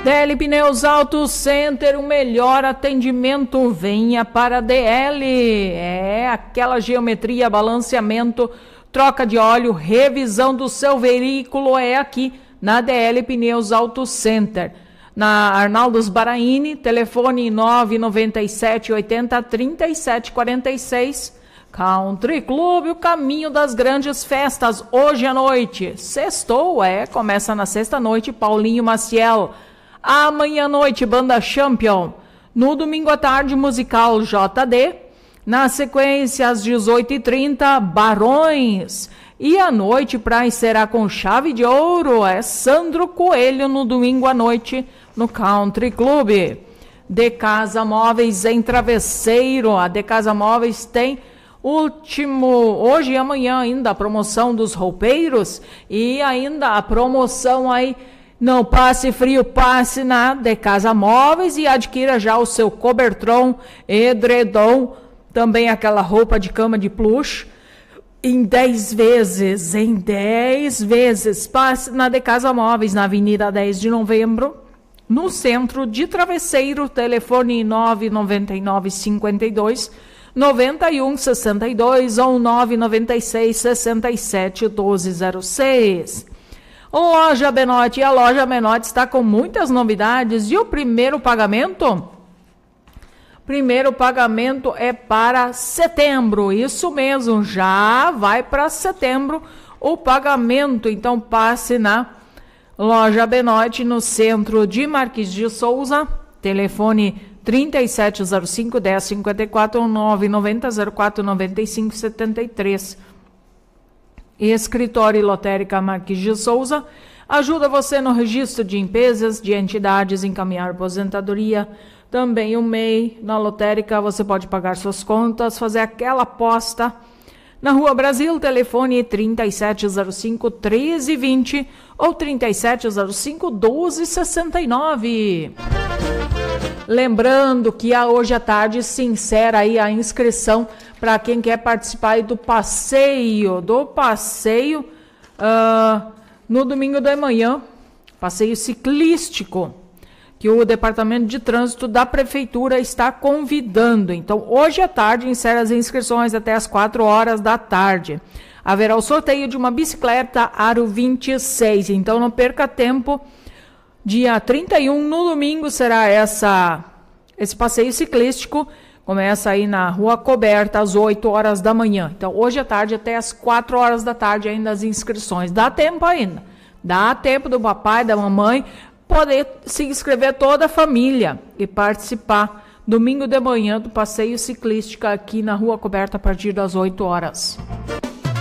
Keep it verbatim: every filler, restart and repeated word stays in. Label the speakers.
Speaker 1: D L Pneus Auto Center, o melhor atendimento, venha para D L. É aquela geometria, balanceamento, troca de óleo, revisão do seu veículo é aqui na D L Pneus Auto Center. Na Arnaldos Baraini, telefone nove nove sete oito zero três sete quatro seis. Country Club, o caminho das grandes festas, hoje à noite. Sextou, é, começa na sexta-noite, Paulinho Maciel. Amanhã à noite, Banda Champion. No domingo à tarde, musical J D. Na sequência, às dezoito e trinta, Barões. E à noite, para encerrar com chave de ouro, é Sandro Coelho no domingo à noite, no Country Club. De Casa Móveis em Travesseiro. A De Casa Móveis tem último, hoje e amanhã ainda, a promoção dos roupeiros. E ainda a promoção aí. Não passe frio, passe na De Casa Móveis e adquira já o seu cobertron, edredom, também aquela roupa de cama de plush, em dez vezes, em dez vezes. Passe na De Casa Móveis, na Avenida dez de Novembro, no centro de Travesseiro, telefone nove nove nove cinco dois nove um seis dois ou nove nove seis seis sete um dois zero seis. Loja Benotti, a Loja Benotti está com muitas novidades. E o primeiro pagamento? Primeiro pagamento é para setembro, isso mesmo, já vai para setembro o pagamento. Então passe na Loja Benotti, no centro de Marquês de Souza, telefone trinta e sete zero cinco, dez cinquenta e quatro ou nove noventa zero quatro noventa e cinco setenta e três. Escritório e Lotérica Marquês de Souza ajuda você no registro de empresas, de entidades, encaminhar aposentadoria, também o M E I. Na Lotérica você pode pagar suas contas, fazer aquela aposta. Na Rua Brasil, telefone trinta e sete zero cinco, treze vinte ou trinta e sete zero cinco, doze sessenta e nove. Lembrando que hoje à tarde se encerra aí a inscrição para quem quer participar aí do passeio, do passeio uh, no domingo de manhã, passeio ciclístico, que o Departamento de Trânsito da Prefeitura está convidando. Então, hoje à tarde, encerra as inscrições até as quatro horas da tarde. Haverá o sorteio de uma bicicleta Aro vinte e seis, então não perca tempo. Dia trinta e um, no domingo, será essa, esse passeio ciclístico. Começa aí na Rua Coberta, às oito horas da manhã. Então, hoje à tarde, até às quatro horas da tarde, ainda as inscrições. Dá tempo ainda. Dá tempo do papai, da mamãe, poder se inscrever toda a família e participar domingo de manhã do passeio ciclístico aqui na Rua Coberta, a partir das oito horas.